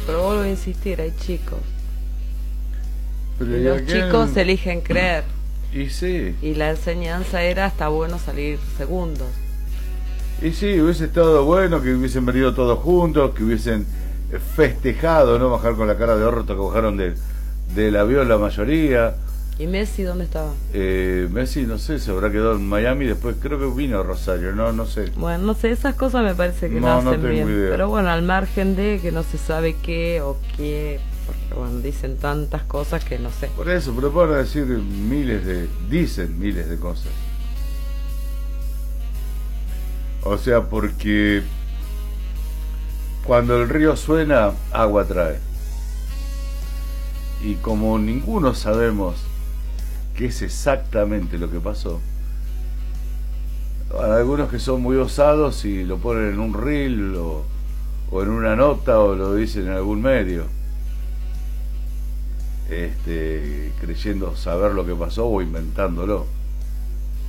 pero vuelvo a insistir, hay chicos. Pero Y ¿y los a quién? chicos eligen creer. Y sí, Y la enseñanza era, está bueno salir segundos. y sí, hubiese estado bueno que hubiesen venido todos juntos, que hubiesen festejado, no bajar con la cara de orto que bajaron del avión la mayoría. ¿Y Messi dónde estaba? Messi, no sé, se habrá quedado en Miami, después creo que vino a Rosario, no sé. Bueno, no sé, esas cosas me parece que no No hacen tengo bien. idea. Pero bueno, al margen de que no se sabe qué o qué, porque bueno, dicen tantas cosas que no sé. Por eso, pero van a decir dicen miles de cosas. O sea, porque cuando el río suena, agua trae. Y como ninguno sabemos qué es exactamente lo que pasó, hay algunos que son muy osados y lo ponen en un reel o en una nota o lo dicen en algún medio, creyendo saber lo que pasó o inventándolo.